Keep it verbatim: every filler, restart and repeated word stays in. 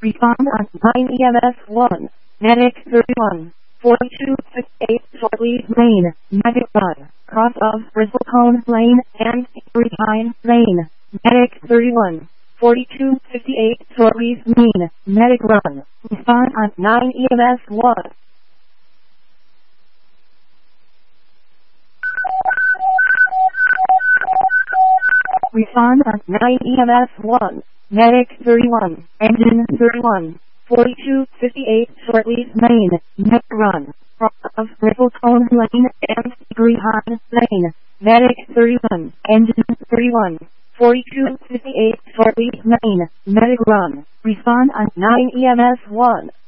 Respond on nine E M S one. Medic thirty-one. forty-two fifty-eight Shortleaf Lane. Medic one. Cross of Bristlecone Lane and Green Lane. Medic thirty-one. forty-two fifty-eight Shortleaf Lane. Medic run. Respond on nine E M S one. Respond on nine E M S one. Medic thirty-one. Engine thirty-one. forty-two fifty-eight Shortleaf Lane. Medic run. Cross of Bristlecone Lane and Green Lane. Medic thirty-one. Engine thirty-one. forty-two fifty-eight Shortleaf Lane. Medic run. Respond on nine E M S one.